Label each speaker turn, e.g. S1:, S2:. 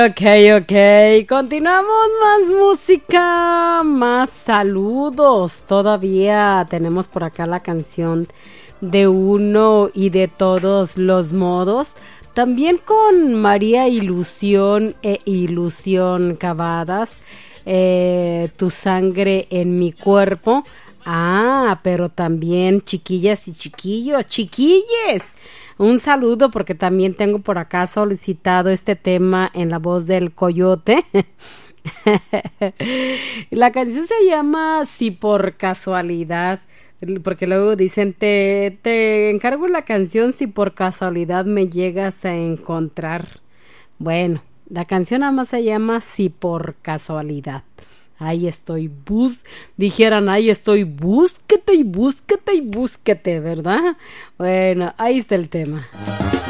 S1: Ok, ok. Continuamos, más música, más saludos. Todavía tenemos por acá la canción de Uno y de Todos los Modos. También con María Ilusión e Ilusión Cavadas. Tu sangre en mi cuerpo. Ah, pero también chiquillas y chiquillos, chiquilles. Un saludo porque también tengo por acá solicitado este tema en la voz del Coyote. La canción se llama Si por casualidad, porque luego dicen, te encargo la canción si por casualidad me llegas a encontrar. Bueno, la canción nada más se llama Si por casualidad. Ahí estoy, dijeran, ahí estoy, búsquete y búsquete y búsquete, ¿verdad? Bueno, ahí está el tema.